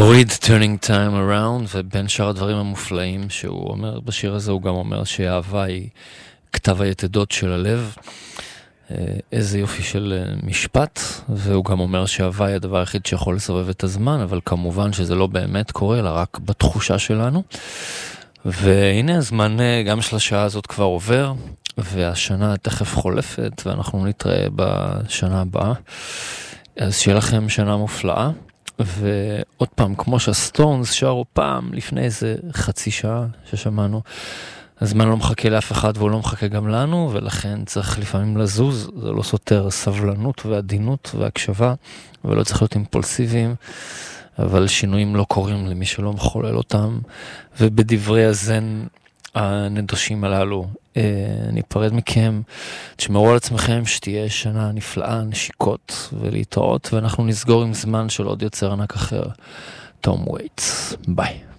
לוריד Turning Time Around, ובין שאר הדברים המופלאים שהוא אומר בשיר הזה, הוא גם אומר שהאהבה היא כתב היתדות של הלב. איזה יופי של משפט, והוא גם אומר שהאהבה היא הדבר היחיד שיכול לסובב את הזמן, אבל כמובן שזה לא באמת קורה, אלא רק בתחושה שלנו. והנה הזמן גם של השעה הזאת כבר עובר, והשנה תכף חולפת, ואנחנו נתראה בשנה הבאה. אז שיהיה לכם שנה מופלאה. ועוד פעם, כמו שהסטונס שרו פעם לפני איזה חצי שעה ששמענו, הזמן לא מחכה לאף אחד והוא לא מחכה גם לנו, ולכן צריך לפעמים לזוז, זה לא סותר סבלנות ועדינות והקשבה, ולא צריך להיות אימפולסיביים, אבל שינויים לא קורים למי שלא מחולל אותם, ובדברי הזן הנדושים הללו, ניפרד מכם, תשמרו על עצמכם, שתהיה שנה נפלאה, נשיקות ולהתראות, ואנחנו נסגור עם זמן של עוד יוצר ענק אחר, תום וייטס, ביי.